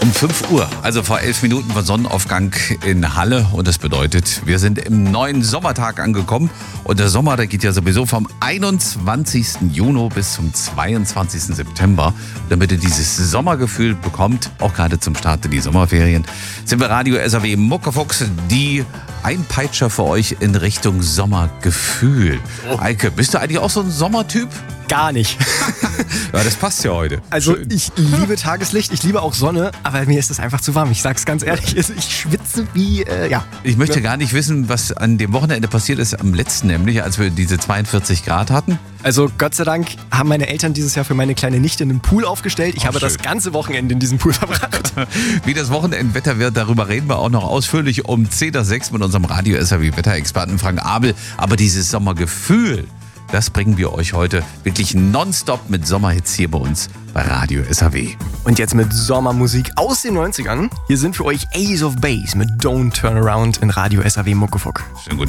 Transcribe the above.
Um 5 Uhr, also vor 11 Minuten von Sonnenaufgang in Halle. Und das bedeutet, wir sind im neuen Sommertag angekommen. Und der Sommer, der geht ja sowieso vom 21. Juni bis zum 22. September. Damit ihr dieses Sommergefühl bekommt, auch gerade zum Start in die Sommerferien, sind wir Radio SAW Muckefuchs, die Einpeitscher für euch in Richtung Sommergefühl. Eike, bist du eigentlich auch so ein Sommertyp? Gar nicht. Ja, das passt ja heute. Also Schön. ich liebe Tageslicht, ich liebe auch Sonne, aber mir ist es einfach zu warm. Ich sag's ganz ehrlich, ich schwitze wie, Ich möchte gar nicht wissen, was an dem Wochenende passiert ist, am letzten nämlich, als wir diese 42 Grad hatten. Also Gott sei Dank haben meine Eltern dieses Jahr für meine kleine Nichte einen Pool aufgestellt. Ich habe schön. das ganze Wochenende in diesem Pool verbracht. Wie das Wochenendwetter wird, darüber reden wir auch noch ausführlich um 10:06 mit unserem Radio SAW Wetterexperten Frank Abel. Aber dieses Sommergefühl, das bringen wir euch heute wirklich nonstop mit Sommerhits hier bei uns bei Radio SAW. Und jetzt mit Sommermusik aus den 90ern. Hier sind für euch Ace of Base mit Don't Turn Around in Radio SAW Muckefuck. Schönen guten